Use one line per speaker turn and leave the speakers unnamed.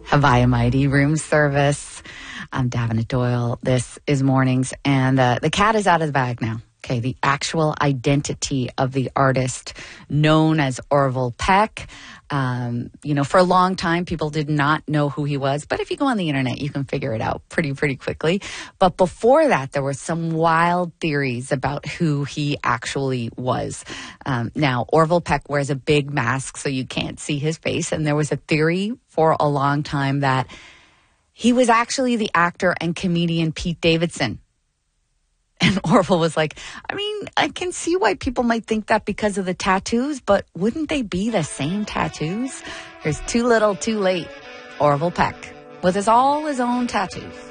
Havaya Mighty Room Service. I'm Davina Doyle. This is Mornings, and the cat is out of the bag now. Okay, the actual identity of the artist known as Orville Peck. For a long time, people did not know who he was. But if you go on the internet, you can figure it out pretty quickly. But before that, there were some wild theories about who he actually was. Now, Orville Peck wears a big mask, so you can't see his face. And there was a theory for a long time that he was actually the actor and comedian Pete Davidson. And Orville was like, I can see why people might think that because of the tattoos, but wouldn't they be the same tattoos? Here's Too Little, Too Late, Orville Peck, with all his own tattoos.